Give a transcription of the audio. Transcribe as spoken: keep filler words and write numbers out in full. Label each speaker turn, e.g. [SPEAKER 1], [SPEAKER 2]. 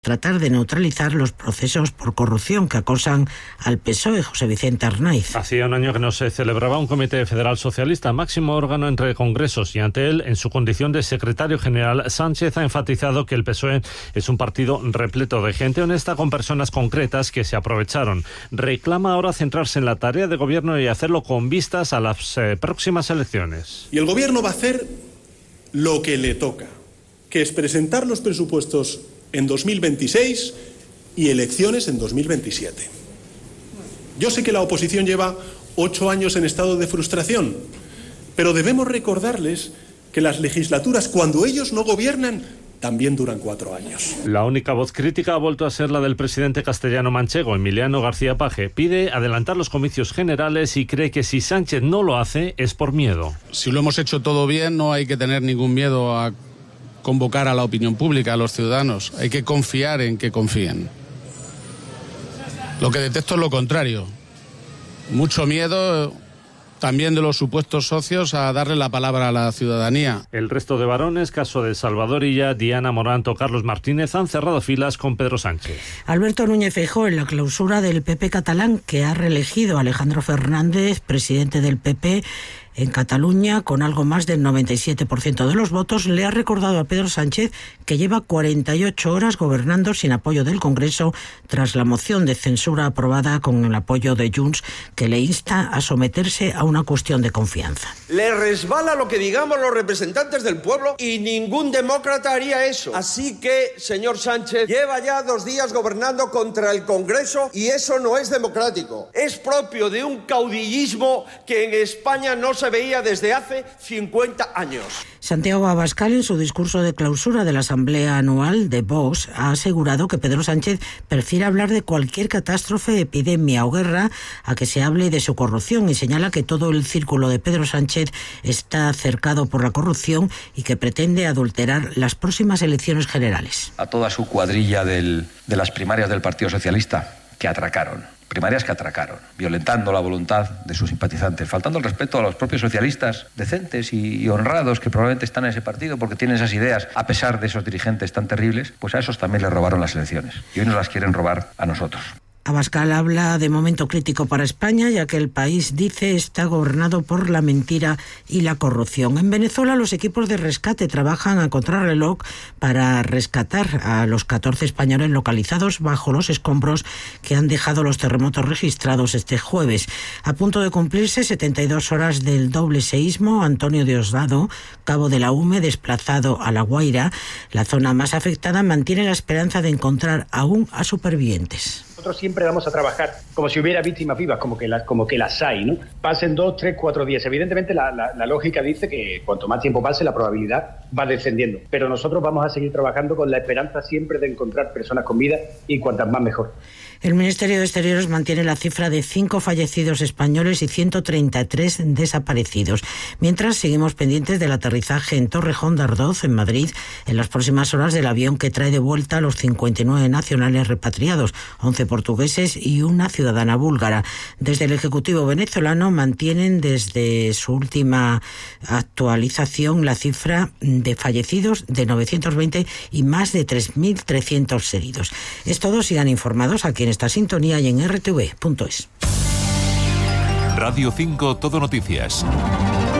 [SPEAKER 1] tratar de neutralizar los procesos por corrupción que acosan al P S O E, José Vicente Arnaiz.
[SPEAKER 2] Hacía un año que no se celebraba un comité federal socialista, máximo órgano entre congresos, y ante él, en su condición de secretario general, Sánchez ha enfatizado que el P S O E es un partido repleto de gente honesta con personas concretas que se aprovecharon. Reclama ahora centrarse en la tarea de gobierno y hacerlo con vistas a las eh, próximas elecciones.
[SPEAKER 3] Y el gobierno va a hacer lo que le toca, que es presentar los presupuestos en dos mil veintiséis y elecciones en dos mil veintisiete. Yo sé que la oposición lleva ocho años en estado de frustración, pero debemos recordarles que las legislaturas, cuando ellos no gobiernan, también duran cuatro años.
[SPEAKER 2] La única voz crítica ha vuelto a ser la del presidente castellano-manchego, Emiliano García Paje. Pide adelantar los comicios generales y cree que si Sánchez no lo hace es por miedo.
[SPEAKER 4] Si lo hemos hecho todo bien, no hay que tener ningún miedo a convocar a la opinión pública, a los ciudadanos. Hay que confiar en que confíen. Lo que detecto es lo contrario. Mucho miedo también de los supuestos socios a darle la palabra a la ciudadanía.
[SPEAKER 2] El resto de varones, caso de Salvador Illa, Diana Moranto, Carlos Martínez, han cerrado filas con Pedro Sánchez.
[SPEAKER 1] Alberto Núñez Feijóo en la clausura del P P catalán, que ha reelegido a Alejandro Fernández, presidente del P P, en Cataluña, con algo más del noventa y siete por ciento de los votos, le ha recordado a Pedro Sánchez que lleva cuarenta y ocho horas gobernando sin apoyo del Congreso tras la moción de censura aprobada con el apoyo de Junts, que le insta a someterse a una cuestión de confianza.
[SPEAKER 5] Le resbala lo que digamos los representantes del pueblo y ningún demócrata haría eso. Así que, señor Sánchez, lleva ya dos días gobernando contra el Congreso y eso no es democrático. Es propio de un caudillismo que en España no se veía desde hace cincuenta años.
[SPEAKER 1] Santiago Abascal, en su discurso de clausura de la Asamblea Anual de Vox, ha asegurado que Pedro Sánchez prefiere hablar de cualquier catástrofe, epidemia o guerra a que se hable de su corrupción, y señala que todo el círculo de Pedro Sánchez está cercado por la corrupción y que pretende adulterar las próximas elecciones generales.
[SPEAKER 6] A toda su cuadrilla del, de las primarias del Partido Socialista, que atracaron. Primarias que atracaron, violentando la voluntad de sus simpatizantes, faltando el respeto a los propios socialistas decentes y, y honrados que probablemente están en ese partido porque tienen esas ideas, a pesar de esos dirigentes tan terribles, pues a esos también les robaron las elecciones y hoy nos las quieren robar a nosotros.
[SPEAKER 1] Abascal habla de momento crítico para España, ya que el país, dice, está gobernado por la mentira y la corrupción. En Venezuela, los equipos de rescate trabajan a contrarreloj para rescatar a los catorce españoles localizados bajo los escombros que han dejado los terremotos registrados este jueves. A punto de cumplirse setenta y dos horas del doble seísmo, Antonio Diosdado, cabo de la U M E, desplazado a La Guaira, la zona más afectada, mantiene la esperanza de encontrar aún a supervivientes.
[SPEAKER 7] Nosotros siempre vamos a trabajar como si hubiera víctimas vivas, como que, la, como que las hay, ¿no? Pasen dos, tres, cuatro días. Evidentemente la, la, la lógica dice que cuanto más tiempo pase, la probabilidad va descendiendo. Pero nosotros vamos a seguir trabajando con la esperanza siempre de encontrar personas con vida y cuantas más mejor.
[SPEAKER 1] El Ministerio de Exteriores mantiene la cifra de cinco fallecidos españoles y ciento treinta y tres desaparecidos. Mientras, seguimos pendientes del aterrizaje en Torrejón de Ardoz, en Madrid, en las próximas horas del avión que trae de vuelta a los cincuenta y nueve nacionales repatriados, once portugueses y una ciudadana búlgara. Desde el Ejecutivo venezolano mantienen desde su última actualización la cifra de fallecidos de novecientos veinte y más de tres mil trescientos heridos. Es todo, sigan informados aquí en esta sintonía y en R T V punto es.
[SPEAKER 8] Radio cinco Todo Noticias.